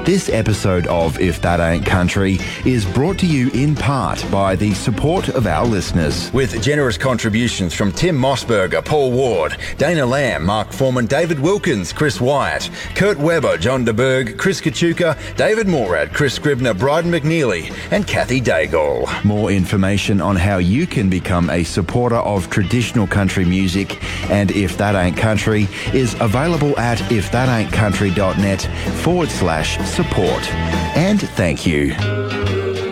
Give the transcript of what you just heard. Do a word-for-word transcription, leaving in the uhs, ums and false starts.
This episode of If That Ain't Country is brought to you in part by the support of our listeners. With generous contributions from Tim Mossberger, Paul Ward, Dana Lamb, Mark Foreman, David Wilkins, Chris Wyatt, Kurt Weber, John DeBerg, Chris Kachuka, David Morad, Chris Scribner, Bryden McNeely and Kathy Daigle. More information on how you can become a supporter of traditional country music and If That Ain't Country is available at if that ain't country dot net forward slash support. And thank you.